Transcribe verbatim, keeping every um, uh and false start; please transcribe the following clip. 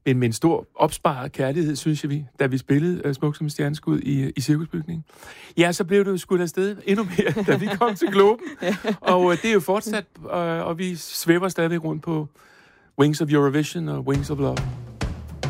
men med en stor opsparet kærlighed, synes jeg vi, da vi spillede uh, Smuk som en stjerneskud i, i Cirkusbygningen. Ja, så blev det jo skudt afsted endnu mere, da vi kom til Globen. Og uh, det er jo fortsat, uh, og vi svæver stadig rundt på Wings of Eurovision og Wings of Love.